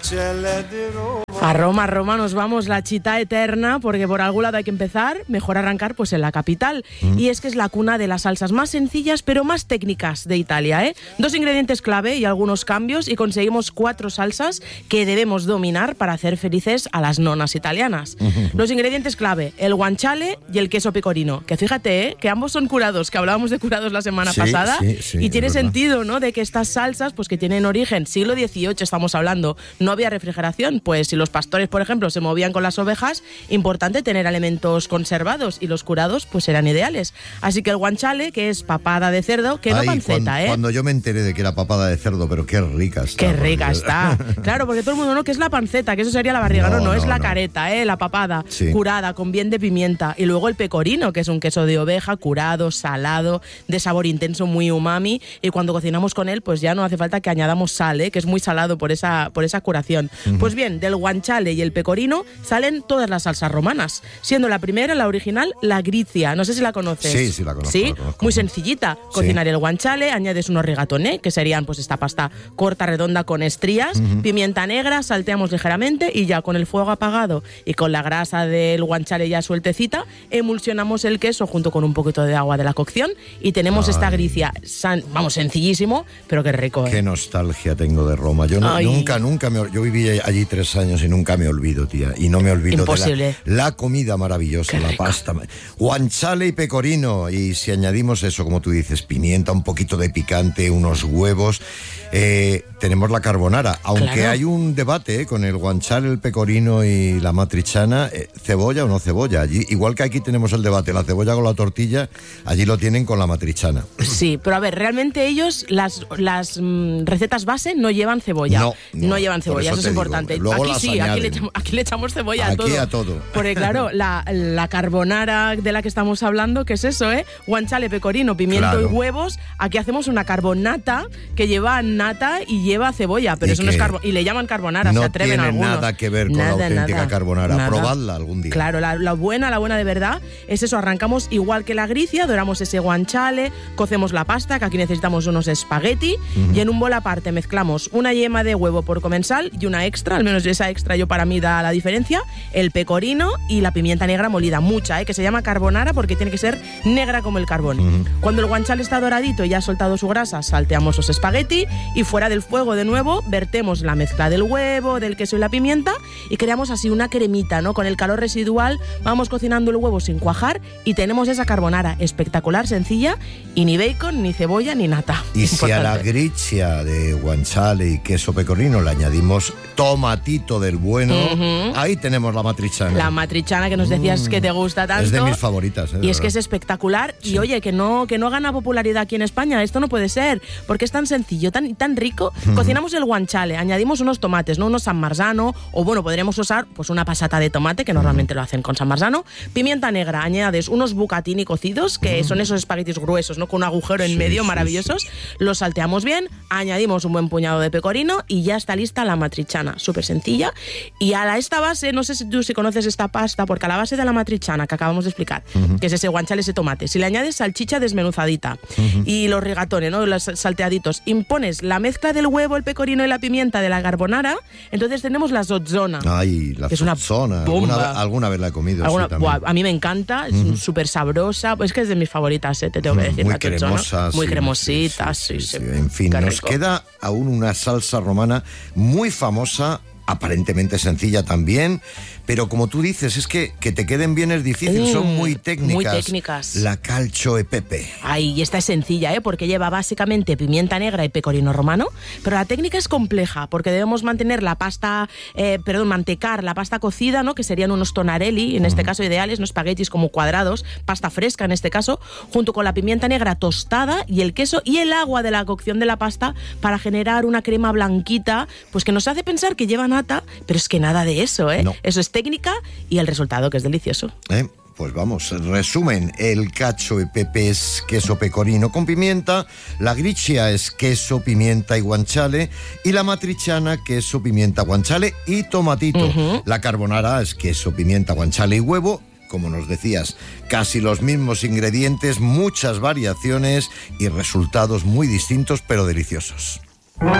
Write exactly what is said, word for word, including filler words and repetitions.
A Roma, a Roma nos vamos, la città eterna, porque por algún lado hay que empezar, mejor arrancar pues en la capital. Mm. Y es que es la cuna de las salsas más sencillas pero más técnicas de Italia, ¿eh? Dos ingredientes clave y algunos cambios y conseguimos cuatro salsas que debemos dominar para hacer felices a las nonas italianas. Mm-hmm. Los ingredientes clave, el guanciale y el queso pecorino, que fíjate, ¿eh? Que ambos son curados, que hablábamos de curados la semana sí, pasada, sí, sí, y tiene verdad. sentido, ¿no? De que estas salsas, pues que tienen origen siglo dieciocho, estamos hablando, no había refrigeración, pues si los pastores, por ejemplo, se movían con las ovejas, importante tener alimentos conservados y los curados pues eran ideales. Así que el guanciale, que es papada de cerdo, que Ay, no panceta, cuando, ¿eh? Cuando yo me enteré de que era papada de cerdo, pero qué rica está. Qué rica porque... está. Claro, porque todo el mundo, no, que es la panceta, que eso sería la barriga. No, no, no es no, la no. careta, ¿eh? La papada, sí. curada, con bien de pimienta. Y luego el pecorino, que es un queso de oveja, curado, salado, de sabor intenso, muy umami. Y cuando cocinamos con él, pues ya no hace falta que añadamos sal, ¿eh? Que es muy salado por esa, por esa curación. Uh-huh. Pues bien, del guanciale y el pecorino salen todas las salsas romanas, siendo la primera, la original, la grizia. No sé si la conoces. Sí, sí la conozco. ¿Sí? La conozco. Muy sencillita. Cocinar sí. el guanciale, añades unos rigatoné, que serían pues esta pasta corta, redonda, con estrías, uh-huh. pimienta negra, salteamos ligeramente y ya con el fuego apagado y con la grasa del guanciale ya sueltecita, emulsionamos el queso junto con un poquito de agua de la cocción y tenemos Ay. esta gricia, san, vamos, sencillísimo, pero qué rico. ¿eh? Qué nostalgia tengo de Roma. Yo no, nunca, nunca me... Yo viví allí tres años y nunca me olvido, tía. Y no me olvido Imposible. de la, la comida maravillosa, qué la rico. pasta. Guanciale y pecorino. Y si añadimos eso, como tú dices, pimienta, un poquito de picante, unos huevos... Eh, tenemos la carbonara, aunque claro. hay un debate eh, con el guanciale, el pecorino y la matriciana, eh, cebolla o no cebolla. Allí, igual que aquí tenemos el debate, la cebolla con la tortilla, allí lo tienen con la matriciana. Sí, pero a ver, realmente ellos, las, las mm, recetas base no llevan cebolla. No, no, no llevan cebolla, eso, eso es importante. Digo, luego aquí las sí, aquí le, añaden. echamos, aquí le echamos cebolla aquí a todo. a todo. Porque claro, la, la carbonara de la que estamos hablando, ¿qué es eso, eh? Guanciale, pecorino, pimiento claro. y huevos. Aquí hacemos una carbonata que lleva nata y lleva cebolla, pero y eso no es carbonara. Y le llaman carbonara, no se atreven tiene algunos. nada que ver con nada, la auténtica nada, carbonara. nada. Probadla algún día. Claro, la, la buena, la buena de verdad es eso. Arrancamos igual que la gricia, doramos ese guanciale, cocemos la pasta, que aquí necesitamos unos espagueti, uh-huh. y en un bol aparte mezclamos una yema de huevo por comensal y una extra, al menos esa extra yo para mí da la diferencia, el pecorino y la pimienta negra molida, mucha, ¿eh? Que se llama carbonara porque tiene que ser negra como el carbón. Uh-huh. Cuando el guanciale está doradito y ya ha soltado su grasa, salteamos los espagueti y fuera del fuego de nuevo vertemos la mezcla del huevo, del queso y la pimienta y creamos así una cremita, ¿no? Con el calor residual vamos cocinando el huevo sin cuajar y tenemos esa carbonara espectacular, sencilla y ni bacon, ni cebolla, ni nata. Y Importante. Si a la gricia de guanciale y queso pecorino le añadimos tomatito del bueno, uh-huh. ahí tenemos la matriciana. La matriciana que nos decías mm. que te gusta tanto. Es de mis favoritas. ¿eh? Y es que es espectacular. Sí. Y oye, que no, que no gana popularidad aquí en España. Esto no puede ser, porque es tan sencillo, tan, tan rico. Uh-huh. Cocinamos el guanciale, añadimos unos tomates, ¿no? Unos San Marzano, o bueno, podríamos usar pues una pasata de tomate, que normalmente uh-huh. lo hacen con San Marzano. Pimienta negra, añades unos bucatini cocidos, que uh-huh. son esos espaguetis gruesos, ¿no? Con un agujero en sí, medio, sí, maravillosos. Sí, sí. Los salteamos bien, añadimos un buen puñado de pecorino y ya está lista la matriciana. Súper sencilla. Y a la, esta base, no sé si tú si conoces esta pasta, porque a la base de la matriciana que acabamos de explicar, uh-huh. que es ese guanciale, ese tomate, si le añades salchicha desmenuzadita uh-huh. y los rigatones, ¿no? Los salteaditos, impones la mezcla del huevo, el pecorino y la pimienta de la carbonara, entonces tenemos la zozzona. Ay, la que es una zozzona. ¿Alguna, alguna vez la he comido. ¿Alguna? Sí, Buah, a mí me encanta, es uh-huh. súper sabrosa, es que es de mis favoritas, ¿eh? Te tengo que decir. Muy la cremosa. Muy sí, cremosita, sí, sí, sí, sí, sí, sí. En fin, nos rico. Queda aún una salsa romana muy famosa, aparentemente sencilla también, pero como tú dices, es que que te queden bien es difícil, mm, son muy técnicas. Muy técnicas. La calcio e pepe. Ay, y esta es sencilla, ¿eh? Porque lleva básicamente pimienta negra y pecorino romano, pero la técnica es compleja, porque debemos mantener la pasta, eh, perdón, mantecar la pasta cocida, ¿no? Que serían unos tonarelli, en este mm. caso ideales, no espaguetis como cuadrados, pasta fresca en este caso, junto con la pimienta negra tostada y el queso y el agua de la cocción de la pasta para generar una crema blanquita, pues que nos hace pensar que lleva nata, pero es que nada de eso, ¿eh? No. Eso es técnica y el resultado que es delicioso. ¿Eh? Pues vamos, resumen, el cacio e pepe es queso pecorino con pimienta, la gricia es queso, pimienta y guanciale, y la matriciana queso, pimienta, guanciale y tomatito. Uh-huh. La carbonara es queso, pimienta, guanciale y huevo. Como nos decías, casi los mismos ingredientes, muchas variaciones y resultados muy distintos pero deliciosos.